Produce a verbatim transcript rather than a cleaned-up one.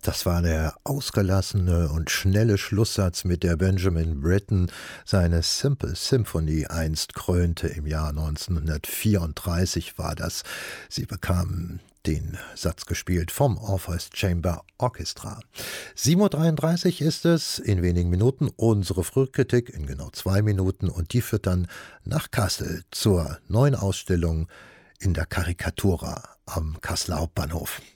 Das war der ausgelassene und schnelle Schlusssatz, mit der Benjamin Britten seine Simple Symphony einst krönte. Im Jahr neunzehnhundertvierunddreißig war das. Sie bekam den Satz gespielt vom Orpheus Chamber Orchestra. sieben Uhr dreiunddreißig ist es, in wenigen Minuten unsere Frühkritik, in genau zwei Minuten, und die führt dann nach Kassel zur neuen Ausstellung in der Karikatura am Kasseler Hauptbahnhof.